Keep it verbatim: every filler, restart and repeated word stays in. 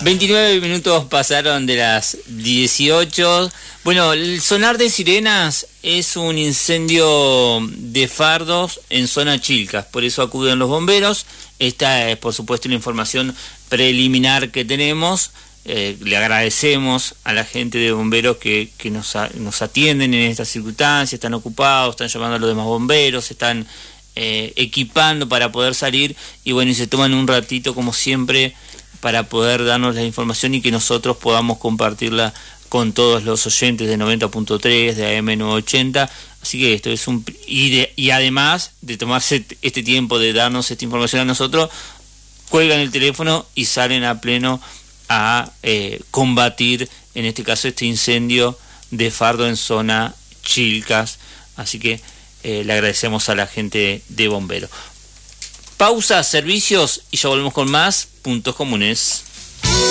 veintinueve minutos pasaron de las dieciocho. Bueno, el sonar de sirenas es un incendio de fardos en zona Chilcas, por eso acuden los bomberos. Esta es, por supuesto, una información preliminar que tenemos. Eh, le agradecemos a la gente de bomberos que, que nos, a, nos atienden en estas circunstancias, están ocupados, están llamando a los demás bomberos, están eh, equipando para poder salir y bueno, y se toman un ratito como siempre para poder darnos la información y que nosotros podamos compartirla con todos los oyentes de noventa punto tres, de A M novecientos ochenta. Así que esto es un... Y, de, y además de tomarse este tiempo de darnos esta información a nosotros, cuelgan el teléfono y salen a pleno a eh, combatir, en este caso, este incendio de fardo en zona Chilcas. Así que eh, le agradecemos a la gente de bomberos. Pausa, servicios y ya volvemos con más puntos comunes.